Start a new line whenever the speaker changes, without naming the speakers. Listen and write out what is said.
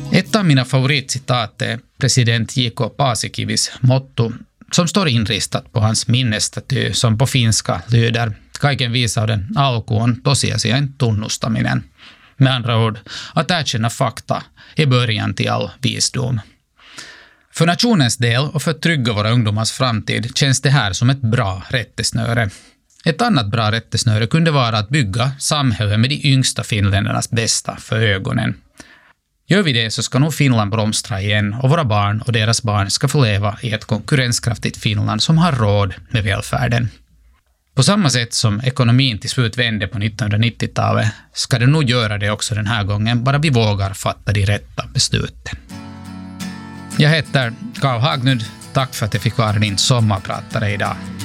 Ett av mina favoritcitat är president J.K. Paasikivis motto som står inristat på hans minnesstaty som på finska lyder "Kaiken viisauden alku on tosiasian tunnustaminen". Med andra ord, att erkänna fakta är början till all visdom. För nationens del och för att trygga våra ungdomars framtid känns det här som ett bra rättesnöre. Ett annat bra rättesnöre kunde vara att bygga samhället med de yngsta finländarnas bästa för ögonen. Gör vi det så ska nog Finland blomstra igen och våra barn och deras barn ska få leva i ett konkurrenskraftigt Finland som har råd med välfärden. På samma sätt som ekonomin till slut vände på 1990-talet ska det nog göra det också den här gången, bara vi vågar fatta de rätta besluten. Jag heter Karl Hagnud. Tack för att jag fick vara din sommarpratare idag.